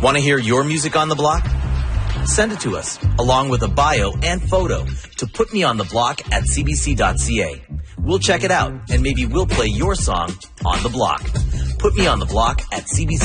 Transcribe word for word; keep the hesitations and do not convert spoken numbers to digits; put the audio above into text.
Want to hear your music on the block? Send it to us, along with a bio and photo, to putmeontheblock at c b c dot c a. We'll check it out, and maybe we'll play your song on the block. Put Me on the Block at c b c.